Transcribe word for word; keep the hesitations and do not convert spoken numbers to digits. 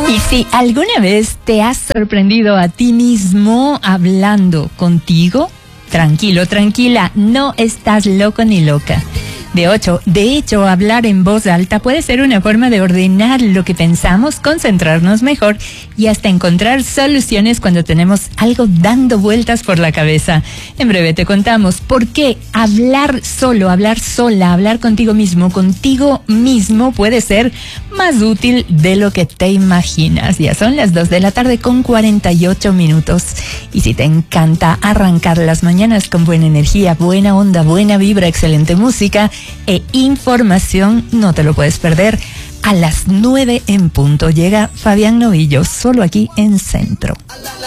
Y si alguna vez te has sorprendido a ti mismo hablando contigo, tranquilo, tranquila, no estás loco ni loca. De ocho, de hecho, hablar en voz alta puede ser una forma de ordenar lo que pensamos, concentrarnos mejor y hasta encontrar soluciones cuando tenemos algo dando vueltas por la cabeza. En breve te contamos por qué hablar solo, hablar sola, hablar contigo mismo, contigo mismo puede ser más útil de lo que te imaginas. Ya son las dos de la tarde con cuarenta y ocho minutos. Y si te encanta arrancar las mañanas con buena energía, buena onda, buena vibra, excelente música e información, no te lo puedes perder. A las nueve en punto llega Fabián Novillo, solo aquí en Centro.